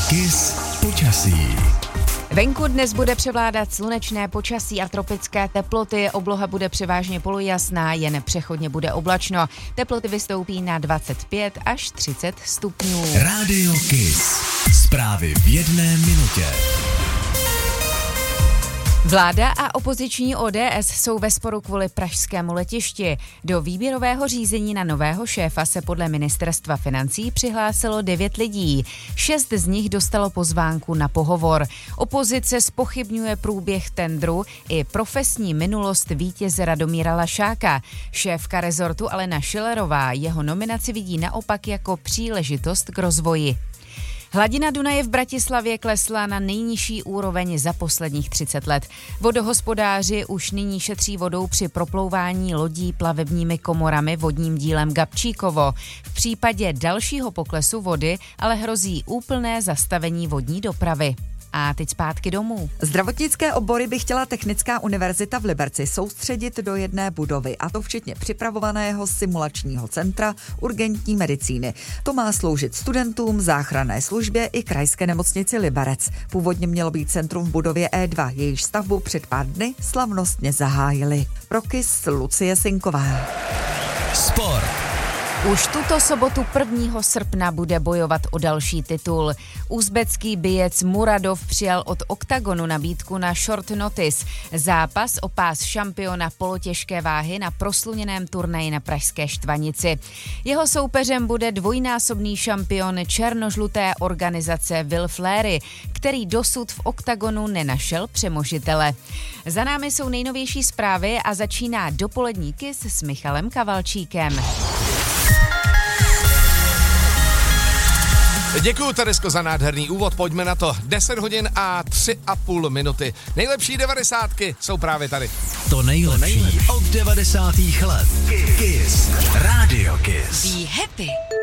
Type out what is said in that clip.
Kiss počasí. Venku dnes bude převládat slunečné počasí a tropické teploty. Obloha bude převážně polojasná, jen přechodně bude oblačno. Teploty vystoupí na 25 až 30 stupňů. Rádio Kiss. Zprávy v jedné minutě. Vláda a opoziční ODS jsou ve sporu kvůli pražskému letišti. Do výběrového řízení na nového šéfa se podle ministerstva financí přihlásilo 9 lidí. 6 z nich dostalo pozvánku na pohovor. Opozice zpochybňuje průběh tendru i profesní minulost vítěze Radomíra Lašáka. Šéfka rezortu Alena Schillerová jeho nominaci vidí naopak jako příležitost k rozvoji. Hladina Dunaje v Bratislavě klesla na nejnižší úroveň za posledních 30 let. Vodohospodáři už nyní šetří vodou při proplouvání lodí plavebními komorami vodním dílem Gabčíkovo. V případě dalšího poklesu vody ale hrozí úplné zastavení vodní dopravy. A teď zpátky domů. Zdravotnické obory by chtěla Technická univerzita v Liberci soustředit do jedné budovy, a to včetně připravovaného simulačního centra urgentní medicíny. To má sloužit studentům, záchranné službě i krajské nemocnici Liberec. Původně mělo být centrum v budově E2, jejíž stavbu před pár dny slavnostně zahájili. Pro Kiss Lucie Sinková. Sport. Už tuto sobotu 1. srpna bude bojovat o další titul. Uzbecký bijec Muradov přijal od Oktagonu nabídku na short notice. Zápas o pás šampiona polotěžké váhy na prosluněném turnaji na pražské Štvanici. Jeho soupeřem bude dvojnásobný šampion černožluté organizace Will Flery, který dosud v Oktagonu nenašel přemožitele. Za námi jsou nejnovější zprávy a začíná dopolední Kiss s Michalem Kavalčíkem. Děkuju, Teresko, za nádherný úvod. Pojďme na to. 10 hodin a 3,5 minuty. Nejlepší 90 jsou právě tady. To nejlepší od 90. let. Kiss. Rádio Kiss. Be happy.